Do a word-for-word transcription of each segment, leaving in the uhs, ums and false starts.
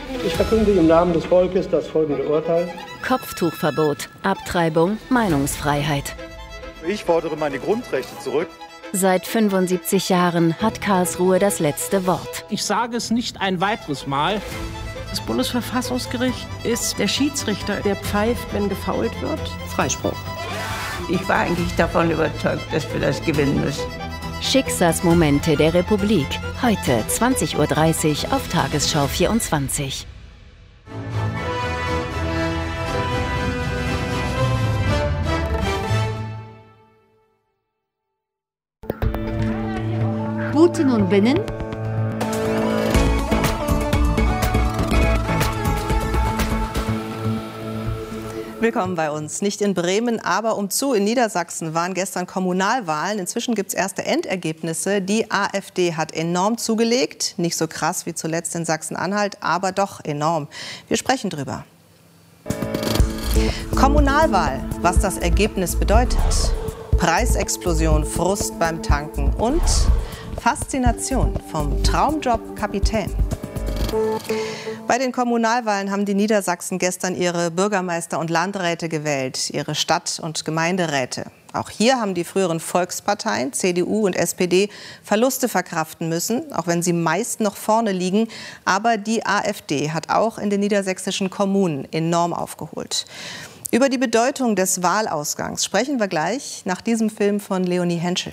Ich verkünde im Namen des Volkes das folgende Urteil. Kopftuchverbot, Abtreibung, Meinungsfreiheit. Ich fordere meine Grundrechte zurück. Seit fünfundsiebzig Jahren hat Karlsruhe das letzte Wort. Ich sage es nicht ein weiteres Mal. Das Bundesverfassungsgericht ist der Schiedsrichter, der pfeift, wenn gefault wird. Freispruch. Ich war eigentlich davon überzeugt, dass wir das gewinnen müssen. Schicksalsmomente der Republik. Heute zwanzig Uhr dreißig auf Tagesschau vierundzwanzig. Guten und Binnen. Willkommen bei uns. Nicht in Bremen, aber umzu in Niedersachsen waren gestern Kommunalwahlen. Inzwischen gibt es erste Endergebnisse. Die AfD hat enorm zugelegt. Nicht so krass wie zuletzt in Sachsen-Anhalt, aber doch enorm. Wir sprechen drüber. Kommunalwahl, was das Ergebnis bedeutet. Preisexplosion, Frust beim Tanken und Faszination vom Traumjob Kapitän. Bei den Kommunalwahlen haben die Niedersachsen gestern ihre Bürgermeister und Landräte gewählt, ihre Stadt- und Gemeinderäte. Auch hier haben die früheren Volksparteien, C D U und S P D, Verluste verkraften müssen, auch wenn sie meist noch vorne liegen. Aber die AfD hat auch in den niedersächsischen Kommunen enorm aufgeholt. Über die Bedeutung des Wahlausgangs sprechen wir gleich nach diesem Film von Leonie Henschel.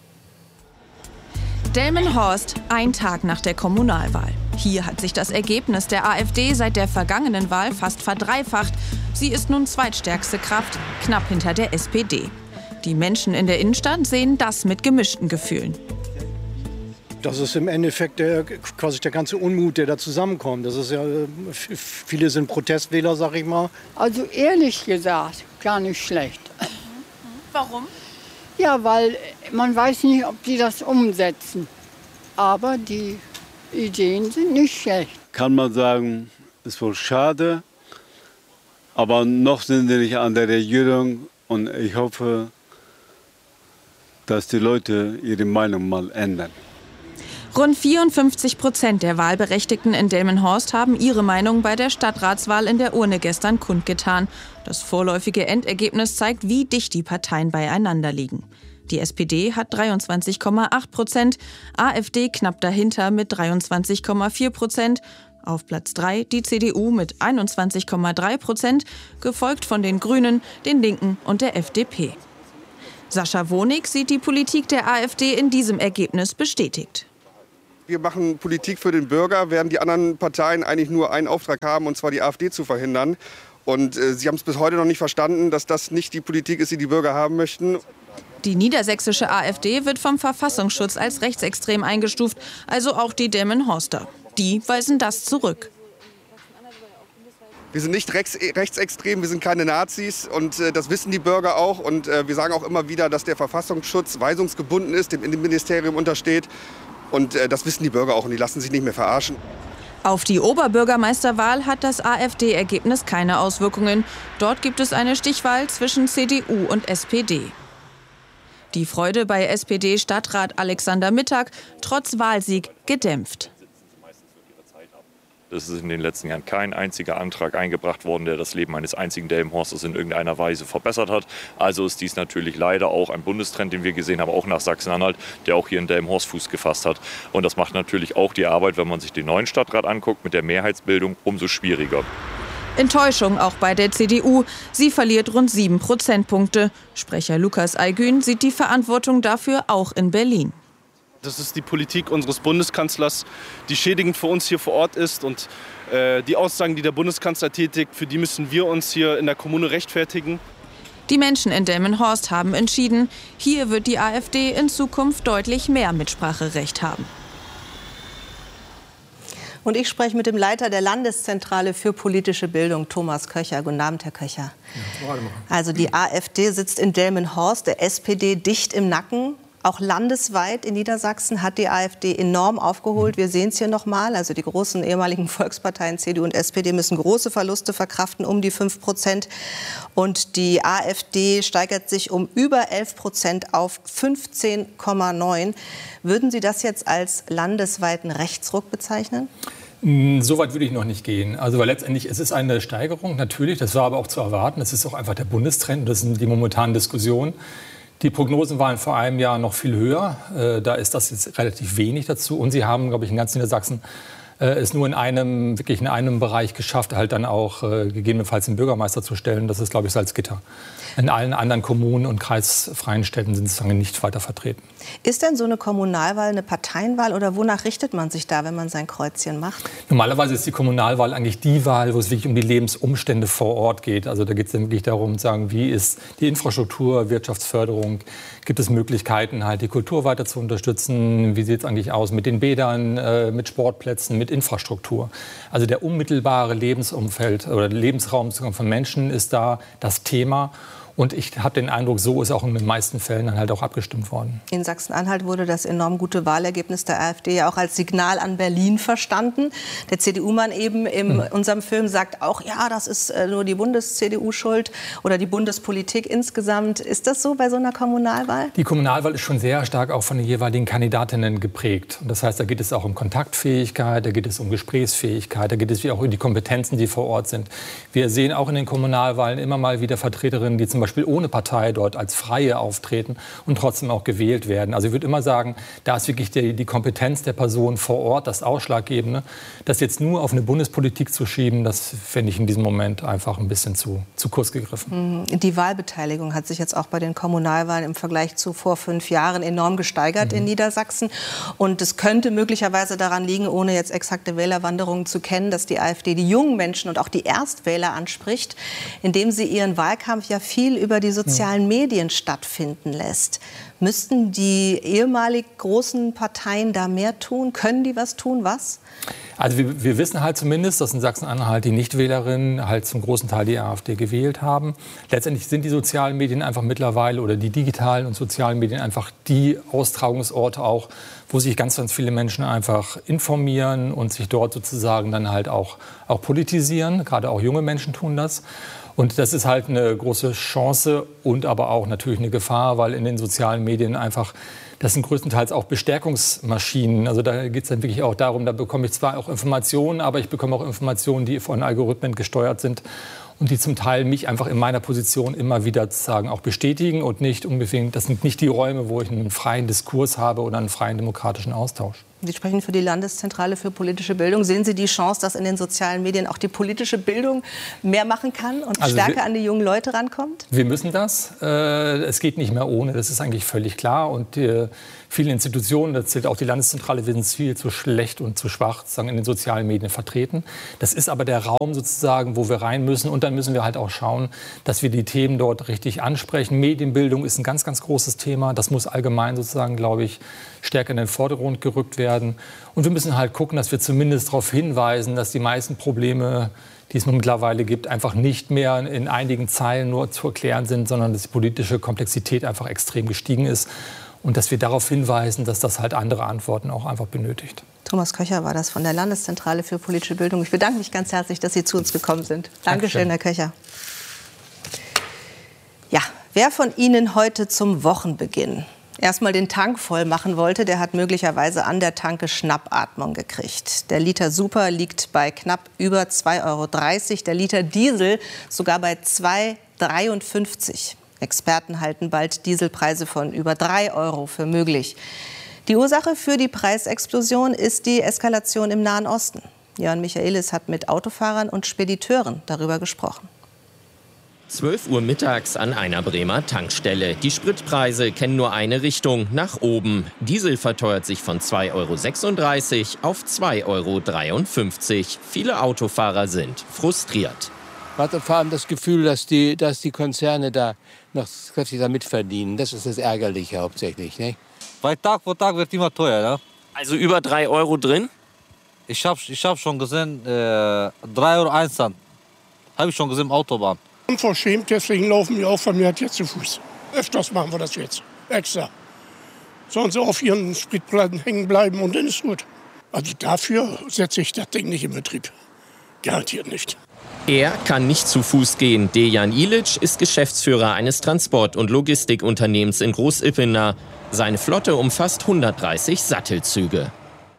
Delmenhorst, ein Tag nach der Kommunalwahl. Hier hat sich das Ergebnis der AfD seit der vergangenen Wahl fast verdreifacht. Sie ist nun zweitstärkste Kraft, knapp hinter der S P D. Die Menschen in der Innenstadt sehen das mit gemischten Gefühlen. Das ist im Endeffekt der, quasi der ganze Unmut, der da zusammenkommt. Das ist ja, viele sind Protestwähler, sag ich mal. Also ehrlich gesagt, gar nicht schlecht. Warum? Ja, weil man weiß nicht, ob die das umsetzen. Aber die Ideen sind nicht schlecht. Kann man sagen, ist wohl schade, aber noch sind sie nicht an der Regierung und ich hoffe, dass die Leute ihre Meinung mal ändern. Rund vierundfünfzig Prozent der Wahlberechtigten in Delmenhorst haben ihre Meinung bei der Stadtratswahl in der Urne gestern kundgetan. Das vorläufige Endergebnis zeigt, wie dicht die Parteien beieinander liegen. Die S P D hat dreiundzwanzig Komma acht Prozent, AfD knapp dahinter mit dreiundzwanzig Komma vier Prozent. Auf Platz drei die C D U mit einundzwanzig Komma drei Prozent, gefolgt von den Grünen, den Linken und der F D P. Sascha Wonig sieht die Politik der AfD in diesem Ergebnis bestätigt. Wir machen Politik für den Bürger, während die anderen Parteien eigentlich nur einen Auftrag haben, und zwar die AfD zu verhindern. Und äh, sie haben es bis heute noch nicht verstanden, dass das nicht die Politik ist, die die Bürger haben möchten. Die niedersächsische AfD wird vom Verfassungsschutz als rechtsextrem eingestuft, also auch die Delmenhorster. Die weisen das zurück. Wir sind nicht rechts, rechtsextrem, wir sind keine Nazis und äh, das wissen die Bürger auch. Und äh, wir sagen auch immer wieder, dass der Verfassungsschutz weisungsgebunden ist, dem Innenministerium untersteht. Und äh, das wissen die Bürger auch und die lassen sich nicht mehr verarschen. Auf die Oberbürgermeisterwahl hat das AfD-Ergebnis keine Auswirkungen. Dort gibt es eine Stichwahl zwischen C D U und S P D. Die Freude bei S P D-Stadtrat Alexander Mittag trotz Wahlsieg gedämpft. Es ist in den letzten Jahren kein einziger Antrag eingebracht worden, der das Leben eines einzigen Delmenhorsters in irgendeiner Weise verbessert hat. Also ist dies natürlich leider auch ein Bundestrend, den wir gesehen haben, auch nach Sachsen-Anhalt, der auch hier in Delmenhorst Fuß gefasst hat. Und das macht natürlich auch die Arbeit, wenn man sich den neuen Stadtrat anguckt, mit der Mehrheitsbildung umso schwieriger. Enttäuschung auch bei der C D U. Sie verliert rund sieben Prozentpunkte. Sprecher Lukas Aygün sieht die Verantwortung dafür auch in Berlin. Das ist die Politik unseres Bundeskanzlers, die schädigend für uns hier vor Ort ist. Und äh, die Aussagen, die der Bundeskanzler tätigt, für die müssen wir uns hier in der Kommune rechtfertigen. Die Menschen in Delmenhorst haben entschieden, hier wird die AfD in Zukunft deutlich mehr Mitspracherecht haben. Und ich spreche mit dem Leiter der Landeszentrale für politische Bildung, Thomas Köcher. Guten Abend, Herr Köcher. Ja, also die AfD sitzt in Delmenhorst, der S P D dicht im Nacken. Auch landesweit in Niedersachsen hat die AfD enorm aufgeholt. Wir sehen es hier noch mal. Also die großen ehemaligen Volksparteien C D U und S P D müssen große Verluste verkraften, um die fünf Prozent. Und die AfD steigert sich um über elf Prozent auf fünfzehn Komma neun. Würden Sie das jetzt als landesweiten Rechtsruck bezeichnen? So weit würde ich noch nicht gehen. Also weil letztendlich es ist eine Steigerung, natürlich, das war aber auch zu erwarten. Das ist auch einfach der Bundestrend, das sind die momentanen Diskussionen. Die Prognosen waren vor einem Jahr noch viel höher. Äh, da ist das jetzt relativ wenig dazu. Und sie haben, glaube ich, in ganz Niedersachsen äh, es nur in einem, wirklich in einem Bereich geschafft, halt dann auch äh, gegebenenfalls den Bürgermeister zu stellen. Das ist, glaube ich, Salzgitter. In allen anderen Kommunen und kreisfreien Städten sind sie nicht weiter vertreten. Ist denn so eine Kommunalwahl eine Parteienwahl oder wonach richtet man sich da, wenn man sein Kreuzchen macht? Normalerweise ist die Kommunalwahl eigentlich die Wahl, wo es wirklich um die Lebensumstände vor Ort geht. Also da geht es dann wirklich darum, sagen, wie ist die Infrastruktur, Wirtschaftsförderung, gibt es Möglichkeiten, halt die Kultur weiter zu unterstützen, wie sieht es eigentlich aus mit den Bädern, äh, mit Sportplätzen, mit Infrastruktur. Also der unmittelbare Lebensumfeld oder Lebensraum von Menschen ist da das Thema. Und ich habe den Eindruck, so ist auch in den meisten Fällen dann halt auch abgestimmt worden. In Sachsen-Anhalt wurde das enorm gute Wahlergebnis der AfD ja auch als Signal an Berlin verstanden. Der C D U-Mann eben in hm. unserem Film sagt auch, ja, das ist nur die Bundes-C D U schuld oder die Bundespolitik insgesamt. Ist das so bei so einer Kommunalwahl? Die Kommunalwahl ist schon sehr stark auch von den jeweiligen Kandidatinnen geprägt. Und das heißt, da geht es auch um Kontaktfähigkeit, da geht es um Gesprächsfähigkeit, da geht es wie auch um die Kompetenzen, die vor Ort sind. Wir sehen auch in den Kommunalwahlen immer mal wieder Vertreterinnen, die zum Beispiel ohne Partei dort als Freie auftreten und trotzdem auch gewählt werden. Also ich würde immer sagen, da ist wirklich die, die Kompetenz der Person vor Ort das Ausschlaggebende. Das jetzt nur auf eine Bundespolitik zu schieben, das fände ich in diesem Moment einfach ein bisschen zu, zu kurz gegriffen. Die Wahlbeteiligung hat sich jetzt auch bei den Kommunalwahlen im Vergleich zu vor fünf Jahren enorm gesteigert mhm. in Niedersachsen. Und es könnte möglicherweise daran liegen, ohne jetzt exakte Wählerwanderungen zu kennen, dass die AfD die jungen Menschen und auch die Erstwähler anspricht, indem sie ihren Wahlkampf ja viel über die sozialen Medien stattfinden lässt. Müssten die ehemalig großen Parteien da mehr tun? Können die was tun? Was? Also wir, wir wissen halt zumindest, dass in Sachsen-Anhalt die Nichtwählerinnen halt zum großen Teil die AfD gewählt haben. Letztendlich sind die sozialen Medien einfach mittlerweile oder die digitalen und sozialen Medien einfach die Austragungsorte auch, wo sich ganz, ganz viele Menschen einfach informieren und sich dort sozusagen dann halt auch, auch politisieren. Gerade auch junge Menschen tun das. Und das ist halt eine große Chance und aber auch natürlich eine Gefahr, weil in den sozialen Medien einfach, das sind größtenteils auch Bestärkungsmaschinen. Also da geht es dann wirklich auch darum, da bekomme ich zwar auch Informationen, aber ich bekomme auch Informationen, die von Algorithmen gesteuert sind und die zum Teil mich einfach in meiner Position immer wieder sozusagen auch bestätigen und nicht unbedingt, das sind nicht die Räume, wo ich einen freien Diskurs habe oder einen freien demokratischen Austausch. Sie sprechen für die Landeszentrale für politische Bildung. Sehen Sie die Chance, dass in den sozialen Medien auch die politische Bildung mehr machen kann und also stärker wir, an die jungen Leute rankommt? Wir müssen das. Äh, es geht nicht mehr ohne. Das ist eigentlich völlig klar. Und äh, viele Institutionen, das zählt auch die Landeszentrale, wir sind viel zu schlecht und zu schwach sozusagen in den sozialen Medien vertreten. Das ist aber der Raum sozusagen, wo wir rein müssen. Und dann müssen wir halt auch schauen, dass wir die Themen dort richtig ansprechen. Medienbildung ist ein ganz, ganz großes Thema. Das muss allgemein sozusagen, glaube ich, stärker in den Vordergrund gerückt werden. Und wir müssen halt gucken, dass wir zumindest darauf hinweisen, dass die meisten Probleme, die es mittlerweile gibt, einfach nicht mehr in einigen Zeilen nur zu erklären sind, sondern dass die politische Komplexität einfach extrem gestiegen ist. Und dass wir darauf hinweisen, dass das halt andere Antworten auch einfach benötigt. Thomas Köcher war das von der Landeszentrale für politische Bildung. Ich bedanke mich ganz herzlich, dass Sie zu uns gekommen sind. Dankeschön, Herr Köcher. Ja, wer von Ihnen heute zum Wochenbeginn erstmal den Tank voll machen wollte, der hat möglicherweise an der Tanke Schnappatmung gekriegt. Der Liter Super liegt bei knapp über zwei Euro dreißig, der Liter Diesel sogar bei zwei Euro dreiundfünfzig. Experten halten bald Dieselpreise von über drei Euro für möglich. Die Ursache für die Preisexplosion ist die Eskalation im Nahen Osten. Jörn Michaelis hat mit Autofahrern und Spediteuren darüber gesprochen. zwölf Uhr mittags an einer Bremer Tankstelle. Die Spritpreise kennen nur eine Richtung, nach oben. Diesel verteuert sich von zwei Euro sechsunddreißig auf zwei Euro dreiundfünfzig. Viele Autofahrer sind frustriert. Man hat vor allem das Gefühl, dass die, dass die Konzerne da noch kräftig damit verdienen. Das ist das Ärgerliche hauptsächlich. Ne? Weil Tag für Tag wird immer teuer. Ne? Also über drei Euro drin? Ich habe ich hab schon gesehen, äh, drei Euro eins Cent. Habe ich schon gesehen, Autobahn. Unverschämt, deswegen laufen wir auch vermehrt jetzt zu Fuß. Öfters machen wir das jetzt, extra. Sollen sie auf ihren Spritplatten hängen bleiben und dann ist gut. Also dafür setze ich das Ding nicht in Betrieb. Garantiert nicht. Er kann nicht zu Fuß gehen. Dejan Ilic ist Geschäftsführer eines Transport- und Logistikunternehmens in Großippener. Seine Flotte umfasst hundertdreißig Sattelzüge.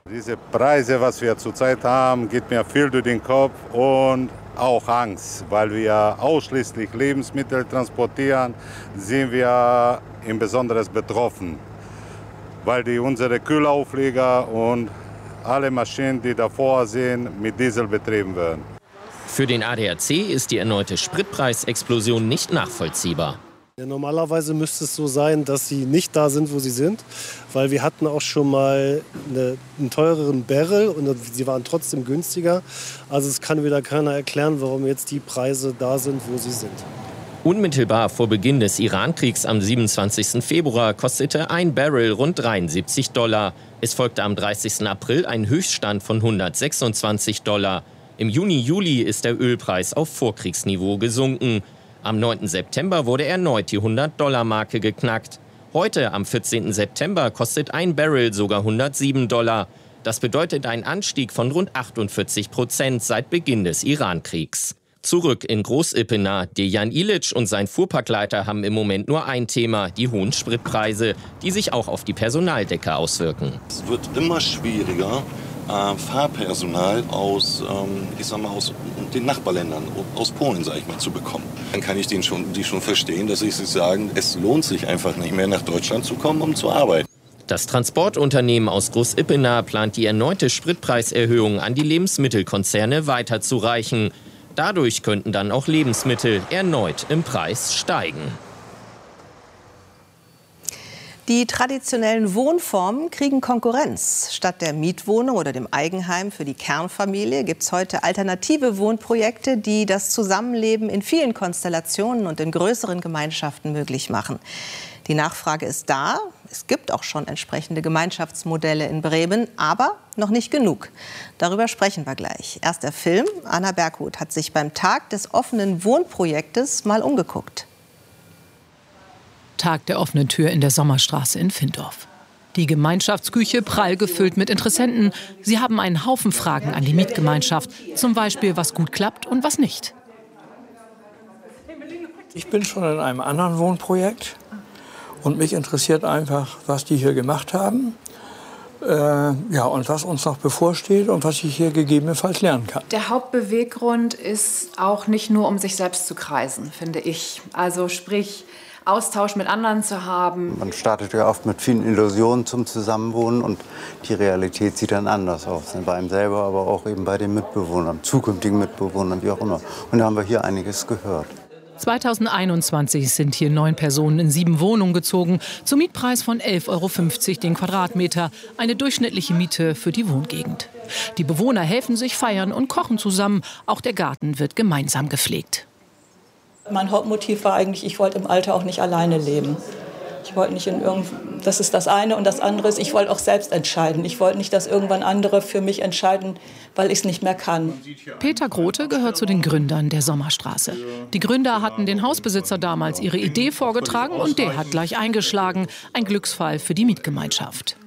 Diese Preise, was wir zurzeit haben, geht mir viel durch den Kopf und auch Angst, weil wir ausschließlich Lebensmittel transportieren, sind wir im Besonderen betroffen, weil die unsere Kühlaufleger und alle Maschinen, die davor sind, mit Diesel betrieben werden. Für den A D A C ist die erneute Spritpreisexplosion nicht nachvollziehbar. Ja, normalerweise müsste es so sein, dass sie nicht da sind, wo sie sind, weil wir hatten auch schon mal eine, einen teureren Barrel und sie waren trotzdem günstiger. Also es kann wieder keiner erklären, warum jetzt die Preise da sind, wo sie sind. Unmittelbar vor Beginn des Iran-Kriegs am siebenundzwanzigsten Februar kostete ein Barrel rund dreiundsiebzig Dollar. Es folgte am dreißigsten April ein Höchststand von hundertsechsundzwanzig Dollar. Im Juni, Juli ist der Ölpreis auf Vorkriegsniveau gesunken. Am neunten September wurde erneut die hundert-Dollar-Marke geknackt. Heute, am vierzehnten September, kostet ein Barrel sogar hundertsieben Dollar. Das bedeutet einen Anstieg von rund achtundvierzig Prozent seit Beginn des Iran-Kriegs. Zurück in Groß-Ippener. Dejan Ilic und sein Fuhrparkleiter haben im Moment nur ein Thema, die hohen Spritpreise, die sich auch auf die Personaldecke auswirken. Es wird immer schwieriger, äh, Fahrpersonal aus, ähm, ich sag mal, aus den Nachbarländern, aus Polen, sag ich mal, zu bekommen. Dann kann ich den schon, die schon verstehen, dass ich sie sagen, es lohnt sich einfach nicht mehr nach Deutschland zu kommen, um zu arbeiten. Das Transportunternehmen aus Groß-Ippener plant die erneute Spritpreiserhöhung an die Lebensmittelkonzerne weiterzureichen. Dadurch könnten dann auch Lebensmittel erneut im Preis steigen. Die traditionellen Wohnformen kriegen Konkurrenz. Statt der Mietwohnung oder dem Eigenheim für die Kernfamilie gibt es heute alternative Wohnprojekte, die das Zusammenleben in vielen Konstellationen und in größeren Gemeinschaften möglich machen. Die Nachfrage ist da. Es gibt auch schon entsprechende Gemeinschaftsmodelle in Bremen, aber noch nicht genug. Darüber sprechen wir gleich. Erst der Film. Anna Berghut hat sich beim Tag des offenen Wohnprojektes mal umgeguckt. Tag der offenen Tür in der Sommerstraße in Findorf. Die Gemeinschaftsküche prall gefüllt mit Interessenten. Sie haben einen Haufen Fragen an die Mietgemeinschaft. Zum Beispiel, was gut klappt und was nicht. Ich bin schon in einem anderen Wohnprojekt. Und mich interessiert einfach, was die hier gemacht haben. Äh, ja, und was uns noch bevorsteht und was ich hier gegebenenfalls lernen kann. Der Hauptbeweggrund ist auch nicht nur, um sich selbst zu kreisen, finde ich. Also sprich, Austausch mit anderen zu haben. Man startet ja oft mit vielen Illusionen zum Zusammenwohnen und die Realität sieht dann anders aus. Bei einem selber, aber auch eben bei den Mitbewohnern, zukünftigen Mitbewohnern, wie auch immer. Und da haben wir hier einiges gehört. zweitausendeinundzwanzig sind hier neun Personen in sieben Wohnungen gezogen, zum Mietpreis von elf Euro fünfzig den Quadratmeter, eine durchschnittliche Miete für die Wohngegend. Die Bewohner helfen sich, feiern und kochen zusammen, auch der Garten wird gemeinsam gepflegt. Mein Hauptmotiv war eigentlich, ich wollte im Alter auch nicht alleine leben. Ich wollte nicht in irgend, das ist das eine und das andere ist, ich wollte auch selbst entscheiden. Ich wollte nicht, dass irgendwann andere für mich entscheiden, weil ich es nicht mehr kann. Peter Grote gehört zu den Gründern der Sommerstraße. Die Gründer hatten den Hausbesitzer damals ihre Idee vorgetragen und der hat gleich eingeschlagen. Ein Glücksfall für die Mietgemeinschaft.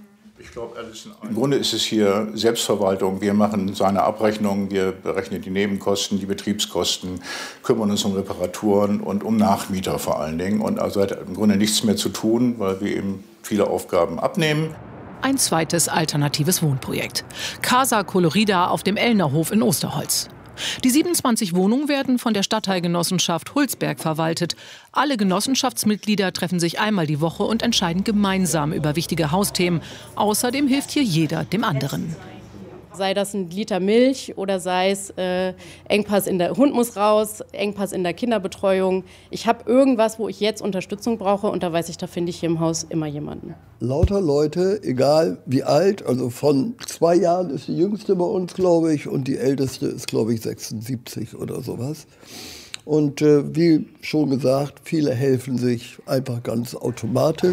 Im Grunde ist es hier Selbstverwaltung. Wir machen seine Abrechnung, wir berechnen die Nebenkosten, die Betriebskosten, kümmern uns um Reparaturen und um Nachmieter vor allen Dingen. Und also hat im Grunde nichts mehr zu tun, weil wir eben viele Aufgaben abnehmen. Ein zweites alternatives Wohnprojekt. Casa Colorida auf dem Ellnerhof in Osterholz. Die siebenundzwanzig Wohnungen werden von der Stadtteilgenossenschaft Hulsberg verwaltet. Alle Genossenschaftsmitglieder treffen sich einmal die Woche und entscheiden gemeinsam über wichtige Hausthemen. Außerdem hilft hier jeder dem anderen. Sei das ein Liter Milch oder sei es äh, Engpass in der Hund muss raus, Engpass in der Kinderbetreuung. Ich habe irgendwas, wo ich jetzt Unterstützung brauche und da weiß ich, da finde ich hier im Haus immer jemanden. Lauter Leute, egal wie alt, also von zwei Jahren ist die jüngste bei uns, glaube ich, und die älteste ist, glaube ich, sechsundsiebzig oder sowas. Und äh, wie schon gesagt, viele helfen sich einfach ganz automatisch.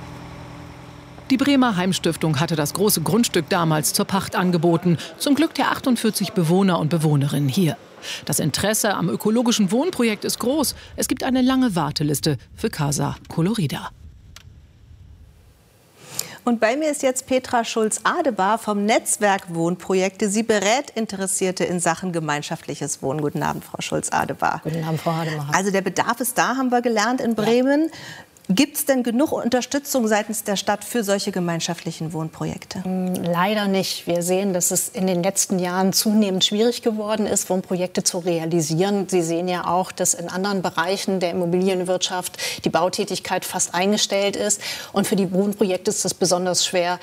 Die Bremer Heimstiftung hatte das große Grundstück damals zur Pacht angeboten. Zum Glück der achtundvierzig Bewohner und Bewohnerinnen hier. Das Interesse am ökologischen Wohnprojekt ist groß. Es gibt eine lange Warteliste für Casa Colorida. Und bei mir ist jetzt Petra Schulz-Adebar vom Netzwerk Wohnprojekte. Sie berät Interessierte in Sachen gemeinschaftliches Wohnen. Guten Abend, Frau Schulz-Adebar. Guten Abend, Frau Adebar. Also der Bedarf ist da, haben wir gelernt in Bremen. Ja. Gibt es denn genug Unterstützung seitens der Stadt für solche gemeinschaftlichen Wohnprojekte? Leider nicht. Wir sehen, dass es in den letzten Jahren zunehmend schwierig geworden ist, Wohnprojekte zu realisieren. Sie sehen ja auch, dass in anderen Bereichen der Immobilienwirtschaft die Bautätigkeit fast eingestellt ist. Und für die Wohnprojekte ist das besonders schwer,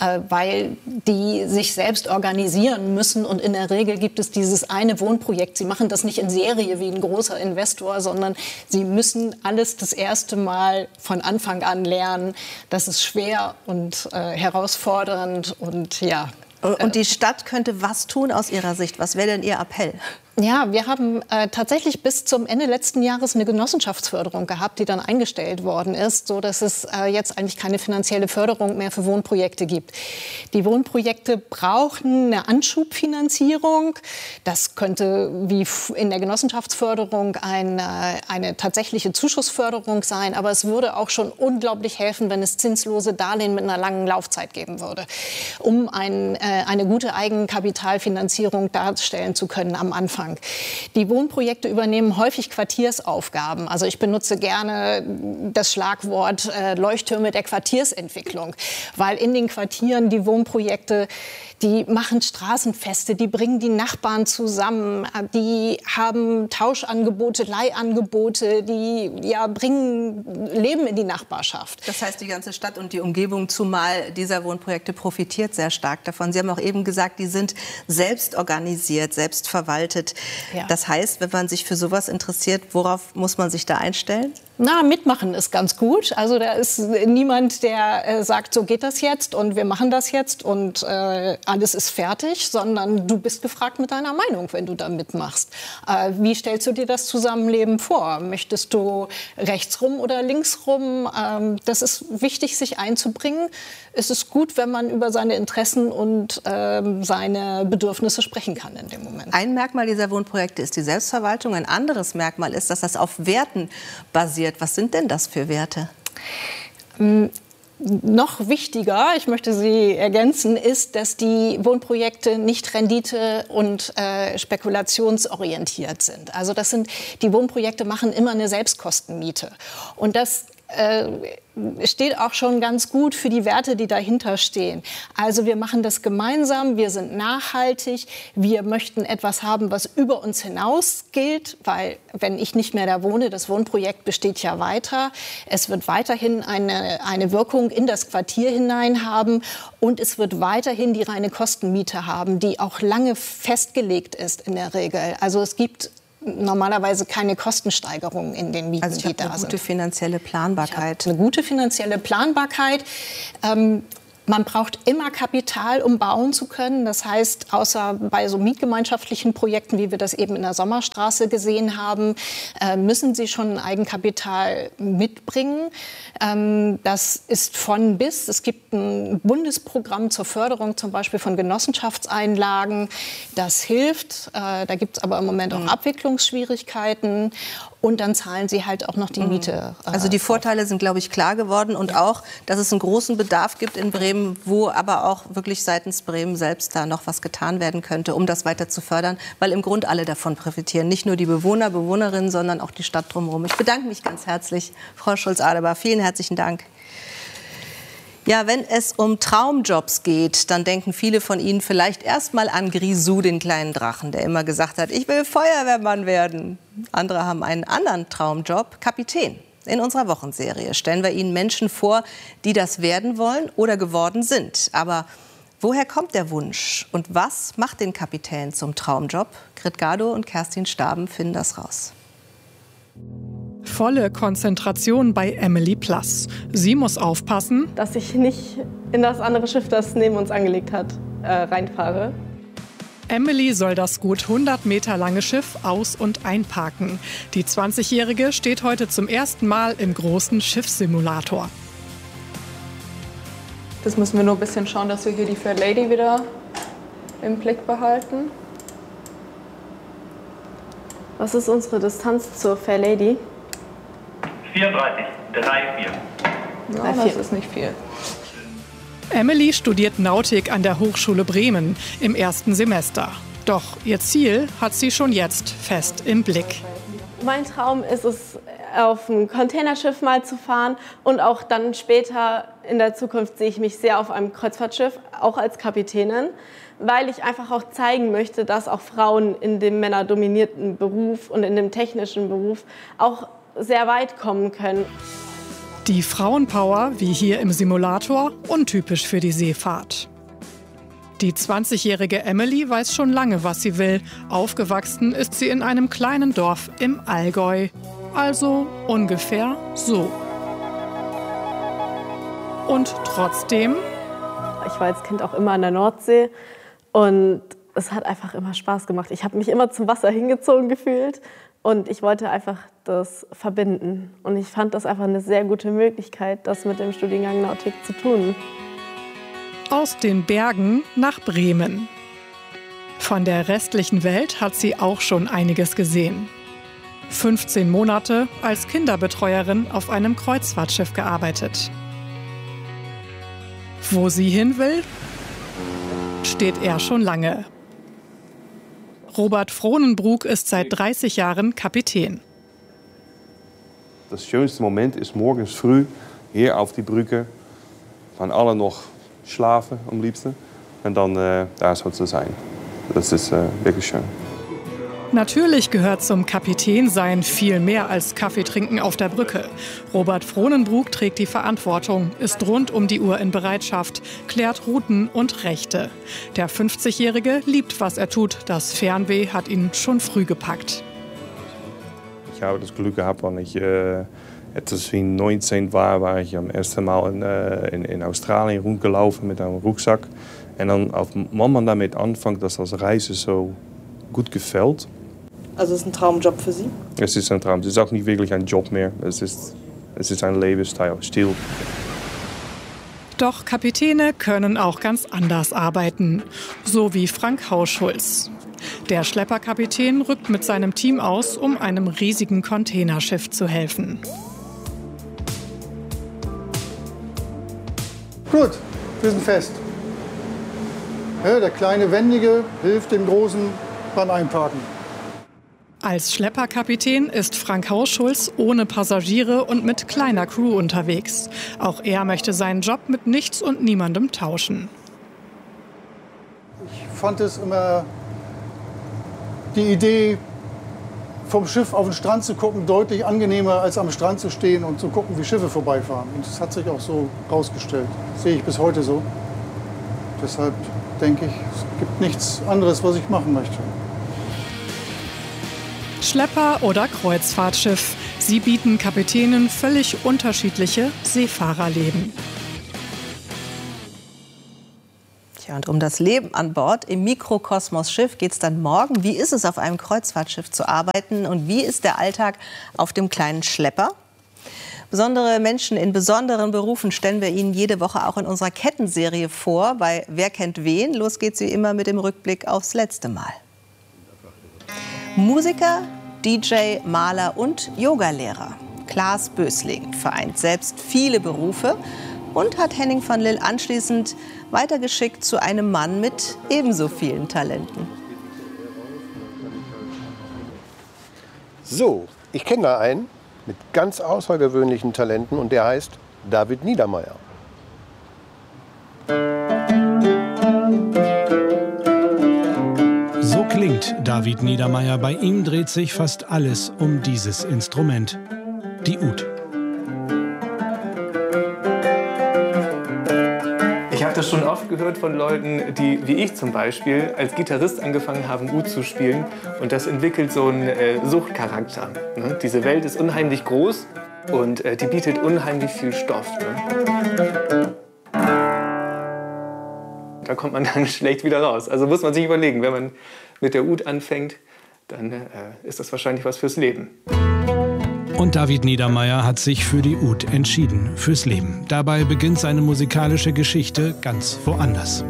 weil die sich selbst organisieren müssen. Und in der Regel gibt es dieses eine Wohnprojekt. Sie machen das nicht in Serie wie ein großer Investor, sondern sie müssen alles das erste Mal von Anfang an lernen. Das ist schwer und äh, herausfordernd und ja. Und die Stadt könnte was tun aus Ihrer Sicht? Was wäre denn Ihr Appell? Ja, wir haben äh, tatsächlich bis zum Ende letzten Jahres eine Genossenschaftsförderung gehabt, die dann eingestellt worden ist, so dass es äh, jetzt eigentlich keine finanzielle Förderung mehr für Wohnprojekte gibt. Die Wohnprojekte brauchen eine Anschubfinanzierung. Das könnte wie in der Genossenschaftsförderung eine, eine tatsächliche Zuschussförderung sein, aber es würde auch schon unglaublich helfen, wenn es zinslose Darlehen mit einer langen Laufzeit geben würde, um ein, äh, eine gute Eigenkapitalfinanzierung darstellen zu können am Anfang. Die Wohnprojekte übernehmen häufig Quartiersaufgaben. Also ich benutze gerne das Schlagwort äh, Leuchttürme der Quartiersentwicklung, weil in den Quartieren die Wohnprojekte, die machen Straßenfeste, die bringen die Nachbarn zusammen, die haben Tauschangebote, Leihangebote, die ja, bringen Leben in die Nachbarschaft. Das heißt, die ganze Stadt und die Umgebung, zumal dieser Wohnprojekte, profitiert sehr stark davon. Sie haben auch eben gesagt, die sind selbst organisiert, selbst verwaltet. Ja. Das heißt, wenn man sich für sowas interessiert, worauf muss man sich da einstellen? Na, mitmachen ist ganz gut. Also da ist niemand, der äh, sagt, so geht das jetzt und wir machen das jetzt und äh, alles ist fertig, sondern du bist gefragt mit deiner Meinung, wenn du da mitmachst. Äh, wie stellst du dir das Zusammenleben vor? Möchtest du rechtsrum oder linksrum? Ähm, das ist wichtig, sich einzubringen. Es ist gut, wenn man über seine Interessen und äh, seine Bedürfnisse sprechen kann in dem Moment. Ein Merkmal dieser Wohnprojekte ist die Selbstverwaltung. Ein anderes Merkmal ist, dass das auf Werten basiert. Was sind denn das für Werte? Ähm, noch wichtiger, ich möchte Sie ergänzen, ist, dass die Wohnprojekte nicht rendite- und äh, spekulationsorientiert sind. Also das sind, die Wohnprojekte machen immer eine Selbstkostenmiete. Und das äh, steht auch schon ganz gut für die Werte, die dahinter stehen. Also wir machen das gemeinsam, wir sind nachhaltig, wir möchten etwas haben, was über uns hinaus gilt, weil wenn ich nicht mehr da wohne, das Wohnprojekt besteht ja weiter. Es wird weiterhin eine, eine Wirkung in das Quartier hinein haben und es wird weiterhin die reine Kostenmiete haben, die auch lange festgelegt ist in der Regel. Also es gibt normalerweise keine Kostensteigerungen in den Mieten, also ich die da eine sind. Gute finanzielle Planbarkeit. Eine gute finanzielle Planbarkeit. Ähm, Man braucht immer Kapital, um bauen zu können. Das heißt, außer bei so mietgemeinschaftlichen Projekten, wie wir das eben in der Sommerstraße gesehen haben, äh, müssen Sie schon ein Eigenkapital mitbringen. Ähm, das ist von bis. Es gibt ein Bundesprogramm zur Förderung zum Beispiel von Genossenschaftseinlagen. Das hilft. Äh, da gibt es aber im Moment auch Abwicklungsschwierigkeiten. Und dann zahlen sie halt auch noch die Miete. Äh, also die Vorteile sind, glaube ich, klar geworden. Und ja. auch, dass es einen großen Bedarf gibt in Bremen, wo aber auch wirklich seitens Bremen selbst da noch was getan werden könnte, um das weiter zu fördern. Weil im Grunde alle davon profitieren. Nicht nur die Bewohner, Bewohnerinnen, sondern auch die Stadt drumherum. Ich bedanke mich ganz herzlich, Frau Schulz-Adebar. Vielen herzlichen Dank. Ja, wenn es um Traumjobs geht, dann denken viele von Ihnen vielleicht erst mal an Grisou, den kleinen Drachen, der immer gesagt hat, ich will Feuerwehrmann werden. Andere haben einen anderen Traumjob, Kapitän. In unserer Wochenserie stellen wir Ihnen Menschen vor, die das werden wollen oder geworden sind. Aber woher kommt der Wunsch und was macht den Kapitän zum Traumjob? Grit Gado und Kerstin Staben finden das raus. Volle Konzentration bei Emily Plass. Sie muss aufpassen, dass ich nicht in das andere Schiff, das neben uns angelegt hat, äh, reinfahre. Emily soll das gut hundert Meter lange Schiff aus- und einparken. Die zwanzigjährige steht heute zum ersten Mal im großen Schiffssimulator. Das müssen wir nur ein bisschen schauen, dass wir hier die Fair Lady wieder im Blick behalten. Was ist unsere Distanz zur Fair Lady? vierunddreißig, drei vier. Ja, das ist nicht viel. Emily studiert Nautik an der Hochschule Bremen im ersten Semester. Doch ihr Ziel hat sie schon jetzt fest im Blick. Mein Traum ist es, auf ein Containerschiff mal zu fahren und auch dann später in der Zukunft sehe ich mich sehr auf einem Kreuzfahrtschiff, auch als Kapitänin, weil ich einfach auch zeigen möchte, dass auch Frauen in dem männerdominierten Beruf und in dem technischen Beruf auch sehr weit kommen können. Die Frauenpower, wie hier im Simulator, untypisch für die Seefahrt. Die zwanzigjährige Emily weiß schon lange, was sie will. Aufgewachsen ist sie in einem kleinen Dorf im Allgäu. Also ungefähr so. Und trotzdem? Ich war als Kind auch immer an der Nordsee und es hat einfach immer Spaß gemacht. Ich habe mich immer zum Wasser hingezogen gefühlt und ich wollte einfach das verbinden. Und ich fand das einfach eine sehr gute Möglichkeit, das mit dem Studiengang Nautik zu tun. Aus den Bergen nach Bremen. Von der restlichen Welt hat sie auch schon einiges gesehen. fünfzehn Monate als Kinderbetreuerin auf einem Kreuzfahrtschiff gearbeitet. Wo sie hin will, steht er schon lange. Robert Frohnenbrug ist seit dreißig Jahren Kapitän. Das schönste Moment ist morgens früh hier auf die Brücke, wann alle noch schlafen am liebsten und dann äh, da so zu sein. Das ist äh, wirklich schön. Natürlich gehört zum Kapitänsein viel mehr als Kaffee trinken auf der Brücke. Robert Frohnenbrug trägt die Verantwortung, ist rund um die Uhr in Bereitschaft, klärt Routen und Rechte. Der fünfzigjährige liebt, was er tut. Das Fernweh hat ihn schon früh gepackt. Ich habe das Glück gehabt, als ich äh, etwas wie neunzehn war, war ich am ersten Mal in, äh, in, in Australien rundgelaufen mit einem Rucksack. Und dann, auf man damit anfängt, dass das Reisen so gut gefällt. Also es ist ein Traumjob für Sie? Es ist ein Traum. Es ist auch nicht wirklich ein Job mehr. Es ist, es ist ein Lebensstil. Stil. Doch Kapitäne können auch ganz anders arbeiten. So wie Frank Hauschulz. Der Schlepperkapitän rückt mit seinem Team aus, um einem riesigen Containerschiff zu helfen. Gut, wir sind fest. Ja, der kleine Wendige hilft dem Großen beim Einparken. Als Schlepperkapitän ist Frank Hauschulz ohne Passagiere und mit kleiner Crew unterwegs. Auch er möchte seinen Job mit nichts und niemandem tauschen. Ich fand es immer die Idee, vom Schiff auf den Strand zu gucken, deutlich angenehmer, als am Strand zu stehen und zu gucken, wie Schiffe vorbeifahren. Und das hat sich auch so rausgestellt. Das sehe ich bis heute so. Deshalb denke ich, es gibt nichts anderes, was ich machen möchte. Schlepper oder Kreuzfahrtschiff. Sie bieten Kapitänen völlig unterschiedliche Seefahrerleben. Tja, und um das Leben an Bord im Mikrokosmos-Schiff geht es dann morgen. Wie ist es, auf einem Kreuzfahrtschiff zu arbeiten und wie ist der Alltag auf dem kleinen Schlepper? Besondere Menschen in besonderen Berufen stellen wir Ihnen jede Woche auch in unserer Kettenserie vor. Bei Wer kennt wen? Los geht's wie immer mit dem Rückblick aufs letzte Mal. Musiker, D J, Maler und Yogalehrer. Klaas Bösling vereint selbst viele Berufe und hat Henning von Lill anschließend weitergeschickt zu einem Mann mit ebenso vielen Talenten. So, ich kenne da einen mit ganz außergewöhnlichen Talenten und der heißt David Niedermeyer. So klingt David Niedermeyer. Bei ihm dreht sich fast alles um dieses Instrument, die Ud. Ich habe das schon oft gehört von Leuten, die, wie ich zum Beispiel, als Gitarrist angefangen haben, Ud zu spielen. Und das entwickelt so einen äh, Suchtcharakter. Ne? Diese Welt ist unheimlich groß und äh, die bietet unheimlich viel Stoff. Ne? Da kommt man dann schlecht wieder raus. Also muss man sich überlegen, wenn man mit der Ud anfängt, dann äh, ist das wahrscheinlich was fürs Leben. Und David Niedermeyer hat sich für die Ud entschieden, fürs Leben. Dabei beginnt seine musikalische Geschichte ganz woanders.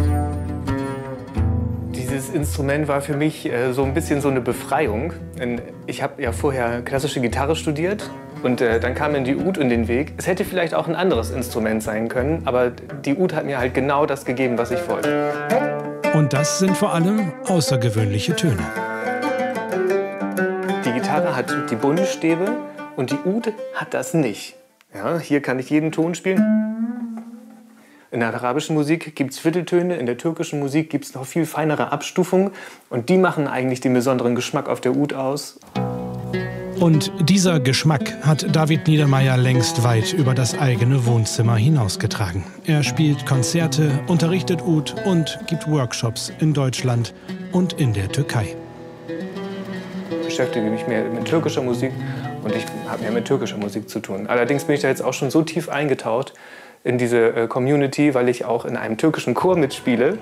Dieses Instrument war für mich äh, so ein bisschen so eine Befreiung. Ich habe ja vorher klassische Gitarre studiert und äh, dann kam mir die Ud in den Weg. Es hätte vielleicht auch ein anderes Instrument sein können, aber die Ud hat mir halt genau das gegeben, was ich wollte. Und das sind vor allem außergewöhnliche Töne. Die Gitarre hat die Bundesstäbe Und die Oud hat das nicht. Ja, hier kann ich jeden Ton spielen. In der arabischen Musik gibt es Vierteltöne, in der türkischen Musik gibt es noch viel feinere Abstufungen. Und die machen eigentlich den besonderen Geschmack auf der Oud aus. Und dieser Geschmack hat David Niedermeyer längst weit über das eigene Wohnzimmer hinausgetragen. Er spielt Konzerte, unterrichtet Oud und gibt Workshops in Deutschland und in der Türkei. Ich beschäftige mich mehr mit türkischer Musik und ich habe mehr mit türkischer Musik zu tun. Allerdings bin ich da jetzt auch schon so tief eingetaucht in diese Community, weil ich auch in einem türkischen Chor mitspiele.